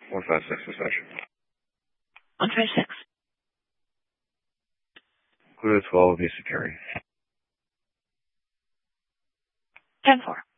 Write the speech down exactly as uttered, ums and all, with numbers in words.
one five six for session. one five six. Clear the twelve, be security. ten four.